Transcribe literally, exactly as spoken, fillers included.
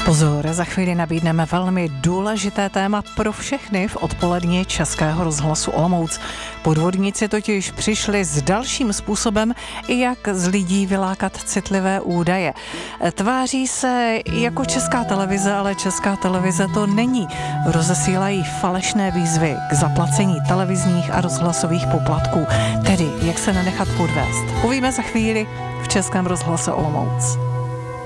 Pozor, za chvíli nabídneme velmi důležité téma pro všechny v odpolední Českého rozhlasu Olomouc. Podvodníci totiž přišli s dalším způsobem, jak z lidí vylákat citlivé údaje. Tváří se jako Česká televize, ale Česká televize to není. Rozesílají falešné výzvy k zaplacení televizních a rozhlasových poplatků. Tedy, jak se nenechat podvést. Povíme za chvíli v Českém rozhlase Olomouc.